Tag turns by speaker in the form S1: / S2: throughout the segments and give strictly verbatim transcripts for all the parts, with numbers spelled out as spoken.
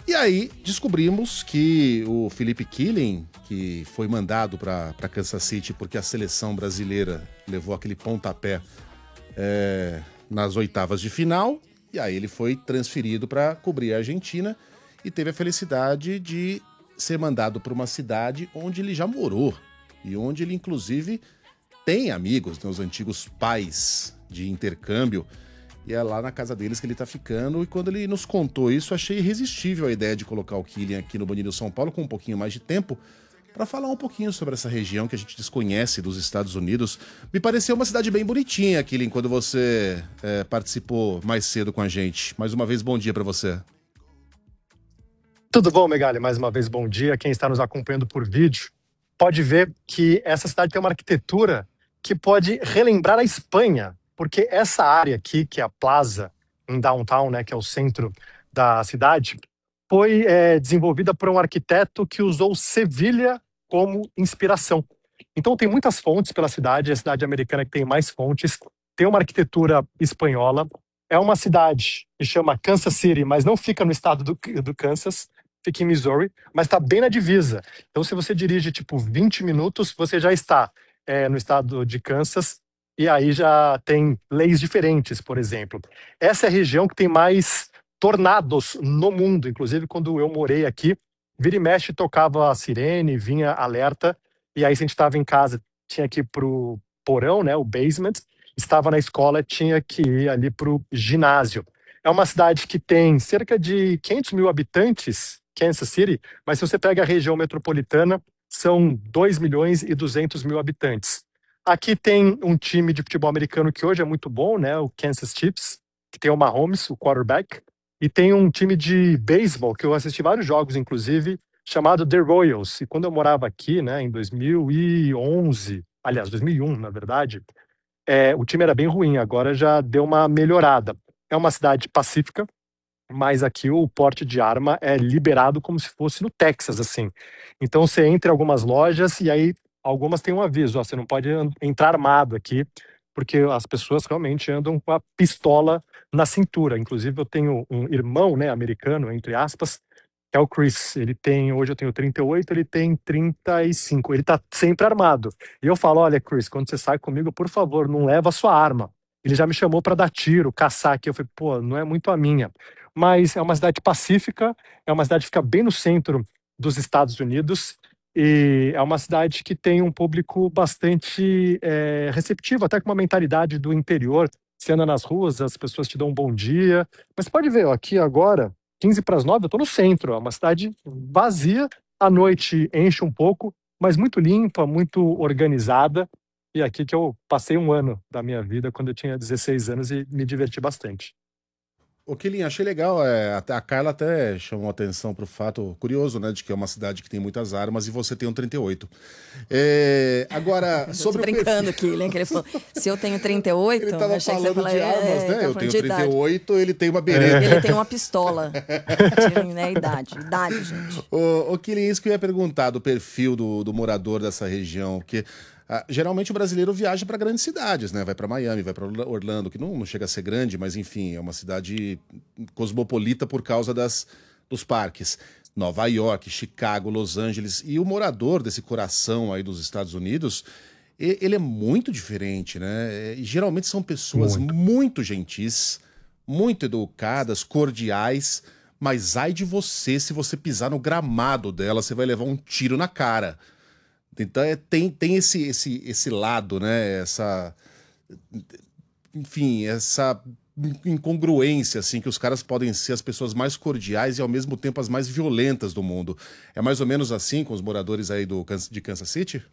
S1: E aí descobrimos que o Felipe Killing, que foi mandado para Kansas City porque a seleção brasileira levou aquele pontapé é, nas oitavas de final, e aí ele foi transferido para cobrir a Argentina e teve a felicidade de ser mandado para uma cidade onde ele já morou e onde ele inclusive tem amigos, né, os antigos pais de intercâmbio. E é lá na casa deles que ele tá ficando. E quando ele nos contou isso, achei irresistível a ideia de colocar o Killian aqui no Band News São Paulo com um pouquinho mais de tempo para falar um pouquinho sobre essa região que a gente desconhece dos Estados Unidos. Me pareceu uma cidade bem bonitinha, Killian, quando você é, participou mais cedo com a gente. Mais uma vez, bom dia para você.
S2: Tudo bom, Megali? Mais uma vez, bom dia. Quem está nos acompanhando por vídeo pode ver que essa cidade tem uma arquitetura que pode relembrar a Espanha, porque essa área aqui, que é a Plaza, em Downtown, né, que é o centro da cidade, foi é, desenvolvida por um arquiteto que usou Sevilha como inspiração. Então tem muitas fontes pela cidade, é a cidade americana que tem mais fontes, tem uma arquitetura espanhola, é uma cidade que chama Kansas City, mas não fica no estado do, do Kansas, fica em Missouri, mas está bem na divisa. Então se você dirige tipo vinte minutos, você já está é, no estado de Kansas, e aí já tem leis diferentes, por exemplo. Essa é a região que tem mais tornados no mundo. Inclusive, quando eu morei aqui, vira e mexe tocava a sirene, vinha alerta, e aí se a gente estava em casa, tinha que ir pro porão, né, o basement, estava na escola, tinha que ir ali pro ginásio. É uma cidade que tem cerca de quinhentos mil habitantes, Kansas City, mas se você pega a região metropolitana, são dois milhões e duzentos mil habitantes. Aqui tem um time de futebol americano que hoje é muito bom, né? O Kansas Chiefs, que tem o Mahomes, o quarterback, e tem um time de beisebol que eu assisti vários jogos, inclusive, chamado The Royals. E quando eu morava aqui, né, em dois mil e onze, aliás, dois mil e um, na verdade, é, o time era bem ruim. Agora já deu uma melhorada. É uma cidade pacífica, mas aqui o porte de arma é liberado como se fosse no Texas, assim. Então você entra em algumas lojas e aí algumas têm um aviso, ó, você não pode entrar armado aqui, porque as pessoas realmente andam com a pistola na cintura. Inclusive eu tenho um irmão, né, americano, entre aspas, que é o Chris. Ele tem, hoje eu tenho trinta e oito, ele tem trinta e cinco. Ele tá sempre armado. E eu falo, olha, Chris, quando você sai comigo, por favor, não leva a sua arma. Ele já me chamou para dar tiro, caçar aqui. Eu falei, pô, não é muito a minha. Mas é uma cidade pacífica, é uma cidade que fica bem no centro dos Estados Unidos e é uma cidade que tem um público bastante é, receptivo, até com uma mentalidade do interior. Você anda nas ruas, as pessoas te dão um bom dia. Mas pode ver, ó, aqui agora, quinze para as nove, eu estou no centro, é uma cidade vazia, à noite enche um pouco, mas muito limpa, muito organizada. E aqui que eu passei um ano da minha vida, quando eu tinha dezesseis anos, e me diverti bastante.
S1: Ô, Killian, achei legal. É, até- a Carla até chamou atenção pro fato curioso, né, de que é uma cidade que tem muitas armas e você tem um trinta e oito. É, agora,
S3: Eu tô
S1: sobre o perfil.
S3: brincando aqui, né? Que ele falou, se eu tenho trinta e oito,
S1: Ele tava
S3: achei que você ia
S1: falando
S3: falar,
S1: de armas,
S3: é,
S1: né?
S3: tá
S1: Eu
S3: falando
S1: tenho
S3: de
S1: trinta e
S3: idade.
S1: oito, ele tem uma bereta.
S3: Ele tem uma pistola. Tirem, né, idade. Idade, gente.
S1: Ô, ô Killian, isso que eu ia perguntar do perfil do, do morador dessa região, porque ah, geralmente o brasileiro viaja para grandes cidades, né? Vai para Miami, vai para Orlando, que não, não chega a ser grande, mas enfim, é uma cidade cosmopolita por causa das, dos parques. Nova York, Chicago, Los Angeles. E o morador desse coração aí dos Estados Unidos, e- ele é muito diferente, né? E geralmente são pessoas
S2: Muito.
S1: muito gentis, muito educadas, cordiais, mas ai de você se você pisar no gramado dela, você vai levar um tiro na cara. Então é, tem, tem esse, esse, esse lado, né? Essa, enfim, essa incongruência, assim, que os caras podem ser as pessoas mais cordiais e ao mesmo tempo as mais violentas do mundo. É mais ou menos assim com os moradores aí do, Kans- de Kansas City?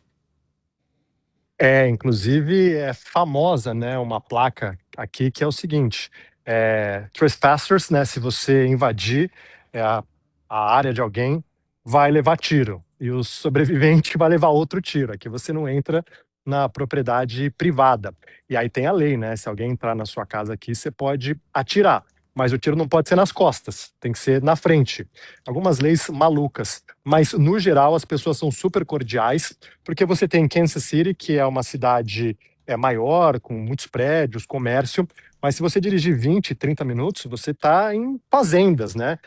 S2: É, inclusive é famosa, né, uma placa aqui que é o seguinte: é, trespassers, né, se você invadir é, a, a área de alguém, vai levar tiro e o sobrevivente vai levar outro tiro. Aqui você não entra na propriedade privada. E aí tem a lei, né? Se alguém entrar na sua casa aqui, você pode atirar, mas o tiro não pode ser nas costas, tem que ser na frente. Algumas leis malucas, mas no geral as pessoas são super cordiais. Porque você tem Kansas City, que é uma cidade é, maior, com muitos prédios, comércio, mas se você dirigir vinte, trinta minutos, você está em fazendas, né?